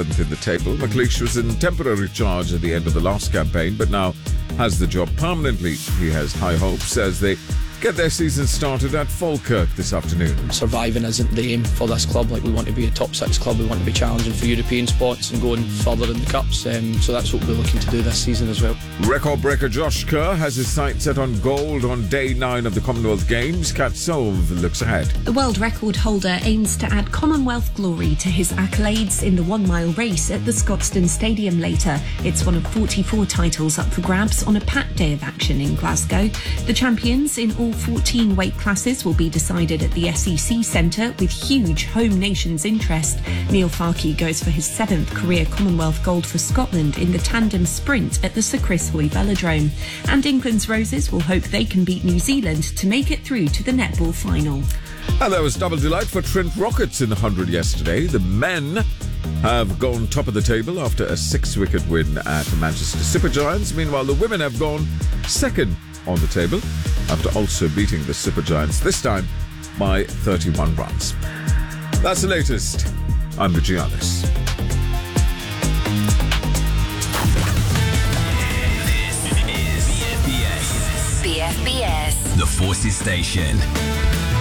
7th in the table. McLeish was in temporary charge at the end of the last campaign, but now has the job permanently. He has high hopes as they get their season started at Falkirk this afternoon. Surviving isn't the aim for this club. We want to be a top 6 club. We want to be challenging for European spots and going further in the cups. So that's what we're looking to do this season as well. Record breaker Josh Kerr has his sights set on gold on day 9 of the Commonwealth Games. Kat Solve looks ahead. The world record holder aims to add Commonwealth glory to his accolades in the 1 mile race at the Scotstoun Stadium later. It's one of 44 titles up for grabs on a packed day of action in Glasgow. The champions in all 14 weight classes will be decided at the SEC Centre with huge home nations interest. Neil Farke goes for his 7th career Commonwealth gold for Scotland in the tandem sprint at the Sir Chris Hoy Velodrome. And England's Roses will hope they can beat New Zealand to make it through to the netball final. And there was double delight for Trent Rockets in the 100 yesterday. The men have gone top of the table after a 6-wicket win at Manchester Super Giants. Meanwhile, the women have gone second on the table after also beating the Super Giants, this time by 31 runs. That's the latest. I'm Vigianis. This is BFBS. The Forces Station.